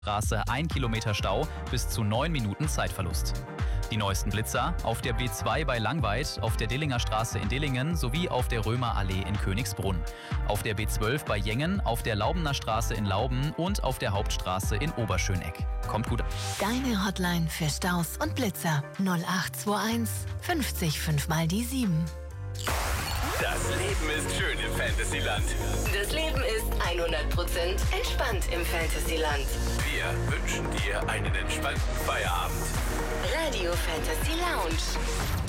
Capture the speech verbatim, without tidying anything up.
Straße ein Kilometer Stau bis zu neun Minuten Zeitverlust. Die neuesten Blitzer auf der B zwei bei Langweid, auf der Dillinger Straße in Dillingen sowie auf der Römerallee in Königsbrunn. Auf der B zwölf bei Jengen, auf der Laubener Straße in Lauben und auf der Hauptstraße in Oberschöneck. Kommt gut an. Deine Hotline für Staus und Blitzer null acht zwei eins fünfzig fünf mal die sieben. Das Leben ist schön im Fantasyland. Das Leben ist hundert Prozent entspannt im Fantasyland. Wir wünschen dir einen entspannten Feierabend. Radio Fantasy Lounge.